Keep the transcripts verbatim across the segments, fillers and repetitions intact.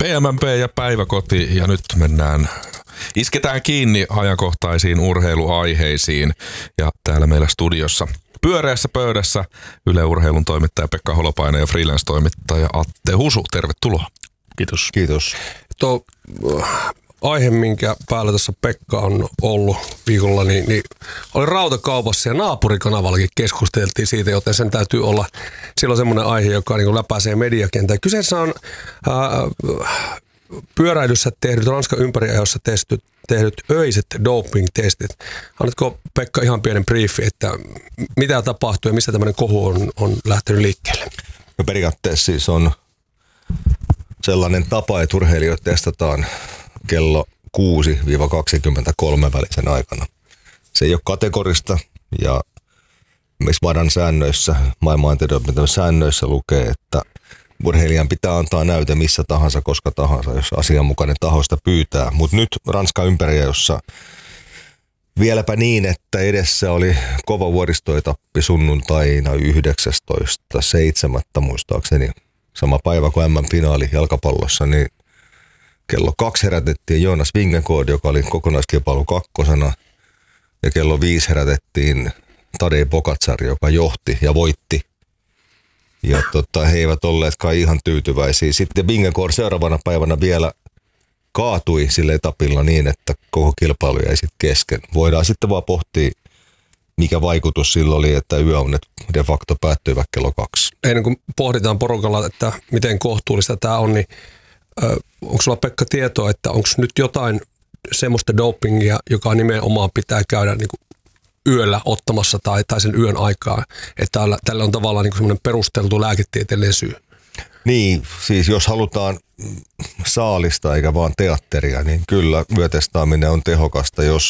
P M M P ja Päiväkoti ja nyt mennään, isketään kiinni ajankohtaisiin urheiluaiheisiin ja täällä meillä studiossa pyöreässä pöydässä Yle Urheilun toimittaja Pekka Holopainen ja freelance-toimittaja Atte Husu. Tervetuloa. Kiitos. Kiitos. Tuo aihe, minkä päällä tässä Pekka on ollut viikolla, niin, niin oli rautakaupassa ja naapurikanavallakin keskusteltiin siitä, joten sen täytyy olla silloin semmoinen aihe, joka niin läpäisee mediakentää. Kyseessä on ää, pyöräilyssä tehdyt, Ranskan ympäriajossa tehdyt, tehdyt öiset doping-testit. Annatko Pekka ihan pienen briefi, että mitä tapahtuu ja mistä tämmöinen kohu on, on lähtenyt liikkeelle? No periaatteessa siis on sellainen tapa, että urheilijoita testataan kello kuusi kaksikymmentäkolme välisen aikana. Se ei ole kategorista ja myös V A D A n säännöissä, maailman antidoping säännöissä lukee, että urheilijan pitää antaa näyte missä tahansa, koska tahansa, jos asianmukainen taho sitä pyytää. Mutta nyt Ranskan ympäriajossa vieläpä niin, että edessä oli kova vuoristoetappi sunnuntaina yhdeksästoista seitsemättä muistaakseni. Sama päivä kuin M M-finaali jalkapallossa, niin kello kaksi herätettiin Jonas Vingegaard, joka oli kokonaiskilpailu kakkosena. Ja kello viisi herätettiin Tadej Pogačar, joka johti ja voitti. Ja tota, he eivät olleet kai ihan tyytyväisiä. Sitten Vingegaard seuraavana päivänä vielä kaatui sille etapilla niin, että koko kilpailu jäi sitten kesken. Voidaan sitten vaan pohtia, mikä vaikutus sillä oli, että yöunet de facto päättyivät kello kaksi. Ennen kuin pohditaan porukalla, että miten kohtuullista tämä on, niin ö, onko sulla Pekka tietoa, että onko nyt jotain semmoista dopingia, joka nimenomaan pitää käydä niin kuin yöllä ottamassa tai, tai sen yön aikaa, että tällä, tällä on tavallaan niin kuin semmoinen perusteltu lääketieteellinen syy? Niin, siis jos halutaan saalista eikä vaan teatteria, niin kyllä yötestaaminen on tehokasta, jos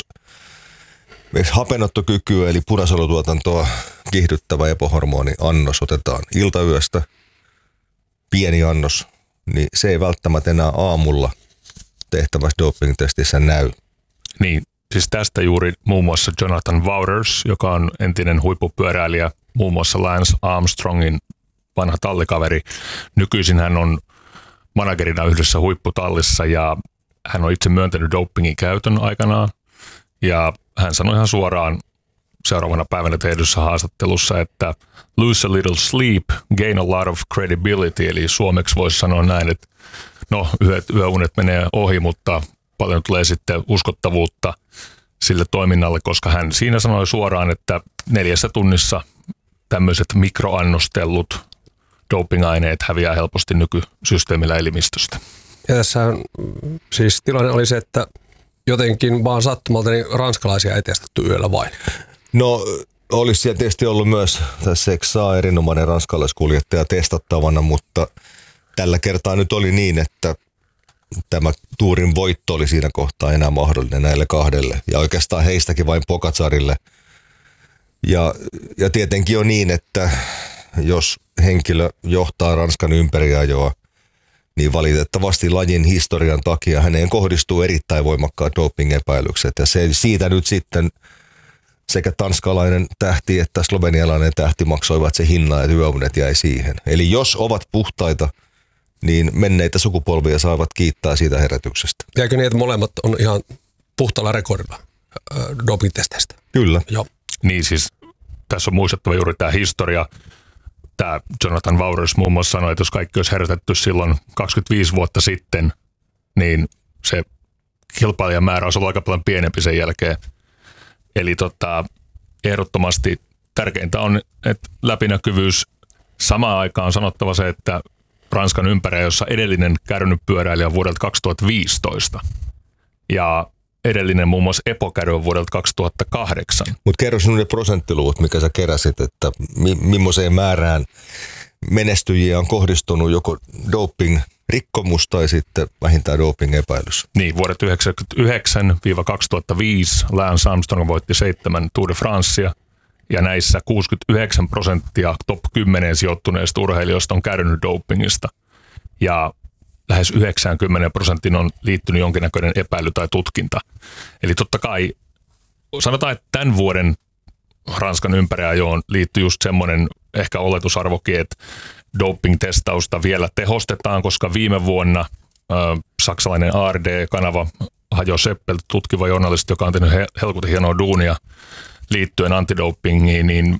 hapenottokykyä eli punasolutuotantoa kiihdyttävä epohormoniannos otetaan iltayöstä, pieni annos, niin se ei välttämättä enää aamulla tehtävässä doping-testissä näy. Niin, siis tästä juuri muun muassa Jonathan Wouters, joka on entinen huippupyöräilijä, muun muassa Lance Armstrongin vanha tallikaveri. Nykyisin hän on managerina yhdessä huipputallissa ja hän on itse myöntänyt dopingin käytön aikanaan. Ja hän sanoi ihan suoraan seuraavana päivänä tehdyssä haastattelussa, että lose a little sleep, gain a lot of credibility, eli suomeksi voisi sanoa näin, että no yöt, yöunet menee ohi, mutta paljon tulee sitten uskottavuutta sille toiminnalle, koska hän siinä sanoi suoraan, että neljässä tunnissa tämmöiset mikroannostellut dopingaineet häviää helposti nykysysteemillä elimistöstä. Ja tässä siis tilanne oli se, että jotenkin vaan sattumalta niin ranskalaisia ei testattu yöllä vain. No olisi siellä tietysti ollut myös tässä Seksaa erinomainen ranskalaiskuljettaja testattavana, mutta tällä kertaa nyt oli niin, että tämä tuurin voitto oli siinä kohtaa enää mahdollinen näille kahdelle ja oikeastaan heistäkin vain Pogačarille. Ja, ja tietenkin on niin, että jos henkilö johtaa Ranskan ympäriajoa, niin valitettavasti lajin historian takia häneen kohdistuu erittäin voimakkaat doping-epäilykset. Ja se, siitä nyt sitten sekä tanskalainen tähti että slovenialainen tähti maksoivat se hinnan, että yöunet jäi siihen. Eli jos ovat puhtaita, niin menneitä sukupolvia saavat kiittää siitä herätyksestä. Jäikö niin, että molemmat on ihan puhtaalla rekordilla äh, doping-testeistä? Kyllä. Joo. Niin siis tässä on muistettava juuri tämä historia. Tämä Jonathan Wouters muun muassa sanoi, että jos kaikki olisi herätetty silloin kaksikymmentäviisi vuotta sitten, niin se kilpailijamäärä olisi ollut aika paljon pienempi sen jälkeen. Eli tota, ehdottomasti tärkeintä on, että läpinäkyvyys. Samaan aikaan on sanottava se, että Ranskan ympäriajossa edellinen kärrynypyöräilijä on vuodelta kaksituhattaviisitoista ja edellinen muun muassa Epo-kärry on vuodelta kaksituhattakahdeksan. Mutta kerro sinun ne prosenttiluvut, mikä sä keräsit, että mi- millaiseen määrään menestyjiä on kohdistunut joko doping-rikkomus tai sitten vähintään doping-epäilys. Niin, vuodet yhdeksänkymmentäyhdeksän kaksituhattaviisi Lance Armstrong voitti seitsemän Tour de Francea ja näissä kuusikymmentäyhdeksän prosenttia top kymmenen sijoittuneista urheilijoista on kärrynyt dopingista ja lähes yhdeksänkymmentä prosenttiin on liittynyt jonkinnäköinen epäily tai tutkinta. Eli totta kai sanotaan, että tämän vuoden Ranskan ympäriajoon liittyy just semmoinen ehkä oletusarvokin, että doping-testausta vielä tehostetaan, koska viime vuonna äh, saksalainen A R D-kanava, Hajo Seppelt, tutkiva journalisti, joka on tehnyt helkutin hienoa duunia liittyen antidopingiin, niin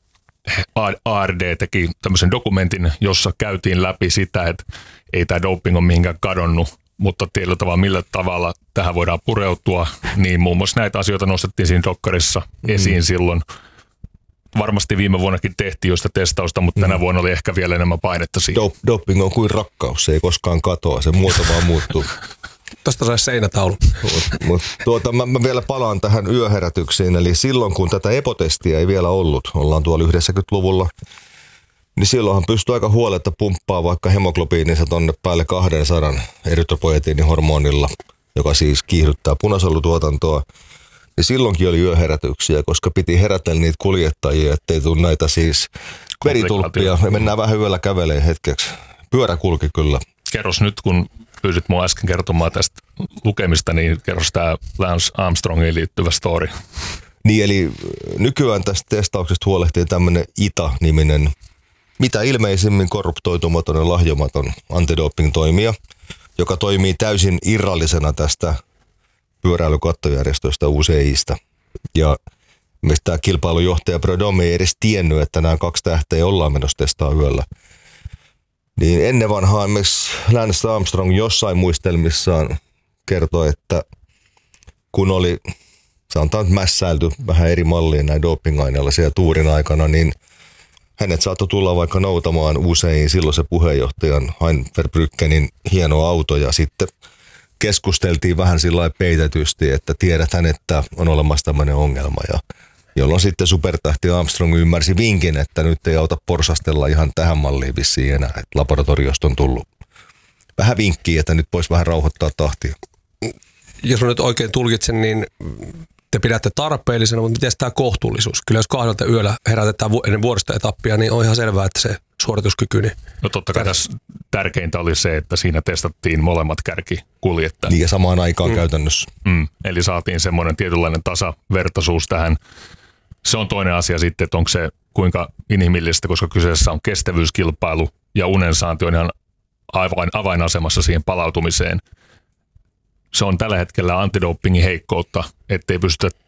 A R D teki tämmöisen dokumentin, jossa käytiin läpi sitä, että ei tämä doping ole mihinkään kadonnut, mutta tietyllä tavalla millä tavalla tähän voidaan pureutua, niin muun muassa näitä asioita nostettiin siinä dokkarissa esiin mm. silloin. Varmasti viime vuonnakin tehtiin jo sitä testausta, mutta tänä vuonna oli ehkä vielä enemmän painetta siihen. Dop- doping on kuin rakkaus, se ei koskaan katoa, se muoto vaan muuttuu. Tästä saisi seinätaulu. Mut, tuota, mä, mä vielä palaan tähän yöherätyksiin, eli silloin kun tätä epotestiä ei vielä ollut, ollaan tuolla yhdeksänkymmentäluvulla, niin silloinhan pystyy aika huoletta pumppaa vaikka hemoglobiininsa tonne päälle kaksisataa erytropoietiinihormonilla, joka siis kiihdyttää punasolutuotantoa. Ja silloinkin oli yöherätyksiä, koska piti herätellä niitä kuljettajia, ettei tule näitä siis veritulppia. Me mennään vähän yöllä kävelemään hetkeksi. Pyörä kulki kyllä. Kerros nyt, kun pyysit mua äsken kertomaan tästä lukemista, niin kerros tämä Lance Armstrongiin liittyvä story. Niin, eli nykyään tästä testauksesta huolehtii tämmöinen I T A-niminen, mitä ilmeisimmin korruptoitumaton ja lahjomaton antidoping-toimija, joka toimii täysin irrallisena tästä pyöräilykattojärjestöstä U C I:stä. Ja mistä tämä kilpailujohtaja Prudhomme ei edes tiennyt, että nämä kaksi tähteä ollaan menossa testaa yöllä. Niin ennen vanhaa esimerkiksi Lance Armstrong jossain muistelmissaan kertoi, että kun oli, sanotaan nyt mässäilty vähän eri malliin näin dopingaineilla siellä tuurin aikana, niin hänet saattoi tulla vaikka noutamaan usein silloin se puheenjohtajan Hein Verbruggenin hieno auto ja sitten keskusteltiin vähän sillä lailla peitetysti, että tiedethän, että on olemassa tämmöinen ongelma ja jolloin sitten supertähti Armstrong ymmärsi vinkin, että nyt ei auta porsastella ihan tähän malliin vissiin enää, että laboratoriosta on tullut vähän vinkkiä, että nyt voisi vähän rauhoittaa tahtia. Jos mä nyt oikein tulkitsen, niin te pidätte tarpeellisena, mutta miten tämä kohtuullisuus? Kyllä jos kahdelta yöllä herätetään ennen vuoristoetappia, niin on ihan selvää, että se suorituskyky... Niin no totta kai tässä tärkeintä oli se, että siinä testattiin molemmat kärkikuljettajat. Niin ja samaan aikaan mm. käytännössä. Mm, eli saatiin semmoinen tietynlainen tasavertaisuus tähän. Se on toinen asia sitten, että onko se kuinka inhimillistä, koska kyseessä on kestävyyskilpailu ja unensaanti on ihan avain, avainasemassa siihen palautumiseen. Se on tällä hetkellä antidopingin heikkoutta, ettei pystytä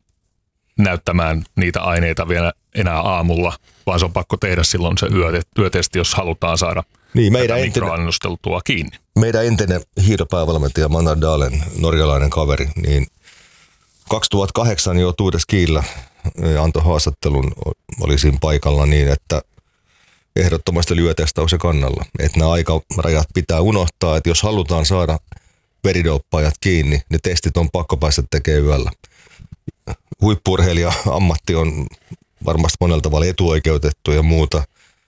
näyttämään niitä aineita vielä enää aamulla, vaan se on pakko tehdä silloin se yötesti, jos halutaan saada niin, meidän mikroannosteltua kiinni. Meidän entinen hiihdopäävalmentaja Manar Dalen, norjalainen kaveri, niin kaksituhattakahdeksan jo Tour de Skillä antoi haastattelun, oli siinä paikalla niin, että ehdottomasti lyötestauksen kannalla. Että nämä aikarajat pitää unohtaa, että jos halutaan saada veridoppajat kiinni, niin testit on pakko päästä tekemään yöllä. Huippu-urheilija ammatti on varmasti monella tavalla etuoikeutettu ja muuta.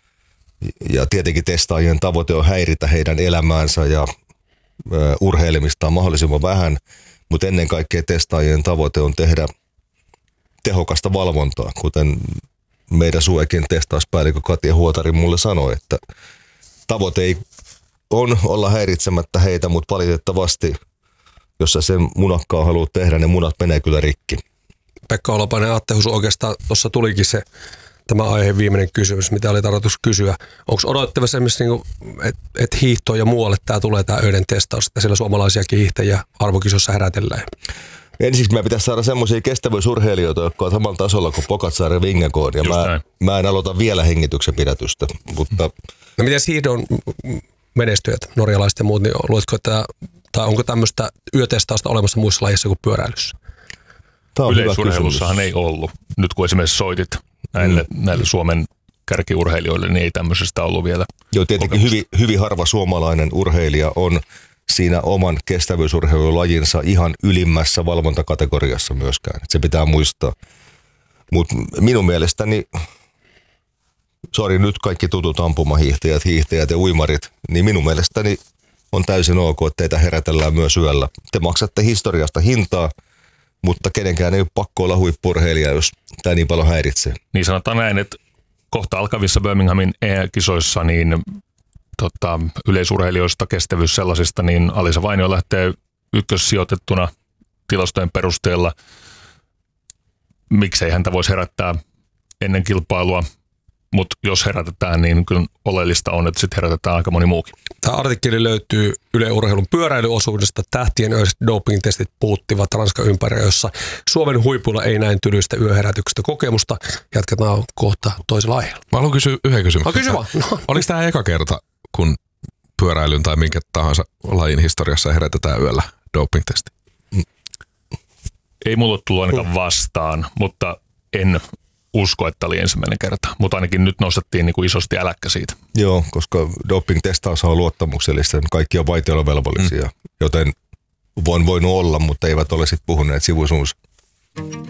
Ja tietenkin testaajien tavoite on häiritä heidän elämäänsä ja ö, urheilemistaan mahdollisimman vähän, mutta ennen kaikkea testaajien tavoite on tehdä tehokasta valvontaa, kuten meidän Suekin testauspäällikö Katja Huotari mulle sanoi, että tavoite ei on olla häiritsemättä heitä, mutta valitettavasti, jos sä sen munakkaa haluat tehdä, ne munat menee kyllä rikki. Pekka Holopainen, Atte Husu, oikeastaan tuossa tulikin se tämä aiheen viimeinen kysymys, mitä oli tarkoitus kysyä. Onko odottavassa esimerkiksi, niin että et hiihtoon ja muualle tämä tulee tämä öiden testaus, että siellä suomalaisiakin hiihtäjiä arvokisossa herätellään? Ensiksi meidän pitäisi saada semmoisia kestävyysurheilijoita, jotka on samalla tasolla kuin Pogačar ja Vingegaard. Ja mä, mä en aloita vielä hengityksen pidätystä. Mutta... No miten hiihdon menestyjät, norjalaiset ja muut, niin luetko, että, tai onko tämmöistä yötestausta olemassa muissa lajissa kuin pyöräilyssä? Yleisurheilussahan ei ollut. Nyt kun esimerkiksi soitit näille, mm. näille Suomen kärkiurheilijoille, niin ei tämmöisestä ollut vielä. Joo, tietenkin hyvin, hyvin harva suomalainen urheilija on siinä oman kestävyysurheilulajinsa ihan ylimmässä valvontakategoriassa myöskään. Se pitää muistaa. Mutta minun mielestäni, sori nyt kaikki tutut ampumahiihtäjät, hiihtäjät ja uimarit, niin minun mielestäni on täysin ok, että teitä herätellään myös yöllä. Te maksatte historiasta hintaa, mutta kenenkään ei ole pakko olla huippu-urheilija, jos tämä niin paljon häiritsee. Niin sanotaan näin, että kohta alkavissa Birminghamin E-kisoissa niin tota, yleisurheilijoista, kestävyys sellaisista, niin Alisa Vainio lähtee ykkössijoitettuna tilastojen perusteella. Miksei häntä voisi herättää ennen kilpailua. mutta jos herätetään, niin kyllä oleellista on, että sitten herätetään aika moni muukin. Tämä artikkeli löytyy Yle Urheilun pyöräilyosuudesta. Tähtien öiset doping-testit puuttivat Ranskan ympäri, jossa Suomen huipulla ei näin tylyistä yöherätyksestä kokemusta. Jatketaan kohta toisella aiheella. Mä haluan kysyä yhden kysymyksen. No, kysy vaan. No. Oliko tämä eka kerta, kun pyöräilyn tai minkä tahansa lajin historiassa herätetään yöllä doping-testi? Ei mulle tullut ainakaan vastaan, mutta en usko, että oli ensimmäinen kerta. Mutta ainakin nyt nostettiin niin kuin isosti äläkkä siitä. Joo, koska doping-testaus on luottamuksellista, kaikki on vaitiolovelvollisia, mm. joten voin voinut olla, mutta eivät ole sitten puhuneet sivusuunsa.